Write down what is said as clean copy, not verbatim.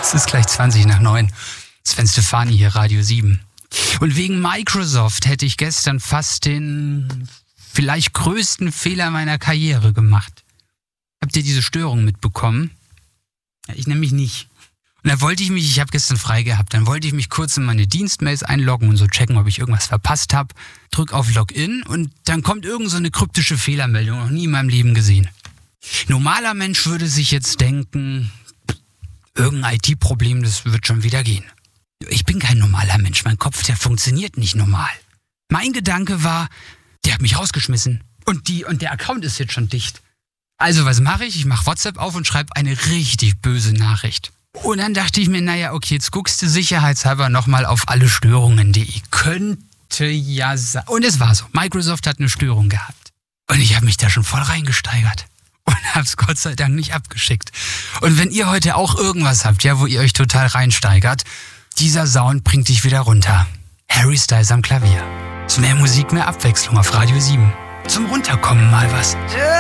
Es ist gleich 20:20. Sven Stefani hier, Radio 7. Und wegen Microsoft hätte ich gestern fast den vielleicht größten Fehler meiner Karriere gemacht. Habt ihr diese Störung mitbekommen? Ja, ich nämlich nicht. Und da wollte ich habe gestern frei gehabt, dann wollte ich mich kurz in meine Dienstmails einloggen und so checken, ob ich irgendwas verpasst habe. Drück auf Login und dann kommt irgend so eine kryptische Fehlermeldung, noch nie in meinem Leben gesehen. Normaler Mensch würde sich jetzt denken, irgendein IT-Problem, das wird schon wieder gehen. Ich bin kein normaler Mensch, mein Kopf, der funktioniert nicht normal. Mein Gedanke war, der hat mich rausgeschmissen und der Account ist jetzt schon dicht. Also was mache ich? Ich mache WhatsApp auf und schreibe eine richtig böse Nachricht. Und dann dachte ich mir, naja, okay, jetzt guckst du sicherheitshalber nochmal auf allestörungen.de. Könnte ja sein. Und es war so, Microsoft hat eine Störung gehabt. Und ich habe mich da schon voll reingesteigert. Und hab's Gott sei Dank nicht abgeschickt. Und wenn ihr heute auch irgendwas habt, ja, wo ihr euch total reinsteigert, dieser Sound bringt dich wieder runter. Harry Styles am Klavier. Ist mehr Musik, mehr Abwechslung auf Radio 7. Zum Runterkommen mal was.